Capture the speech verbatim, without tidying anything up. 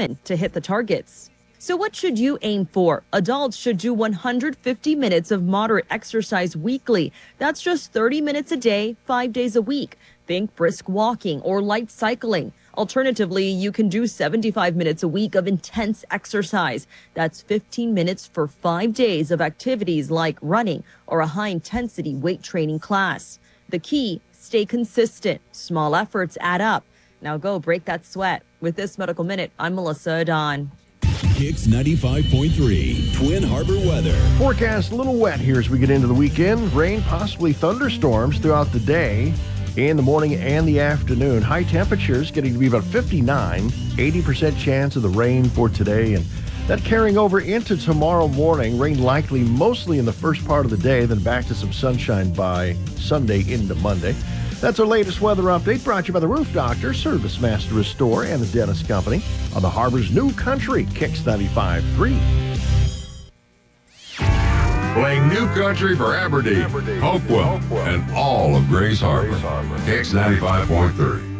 common to hit the targets. So what should you aim for? Adults should do one hundred fifty minutes of moderate exercise weekly. That's just thirty minutes a day, five days a week. Think brisk walking or light cycling. Alternatively, you can do seventy-five minutes a week of intense exercise. That's fifteen minutes for five days of activities like running or a high-intensity weight training class. The key, stay consistent. Small efforts add up. Now go break that sweat. With this Medical Minute, I'm Melissa Adon. Kicks ninety-five point three, Twin Harbor weather. Forecast a little wet here as we get into the weekend. Rain, possibly thunderstorms throughout the day, in the morning and the afternoon. High temperatures getting to be about fifty-nine, eighty percent chance of the rain for today. And that carrying over into tomorrow morning. Rain likely mostly in the first part of the day, then back to some sunshine by Sunday into Monday. That's our latest weather update, brought to you by the Roof Doctor, Service Master Restore, and the Dennis Company on the Harbor's new country, Kicks ninety-five point three. Playing new country for Aberdeen, Hopewell, and all of Grays Harbor. Kicks ninety-five point three.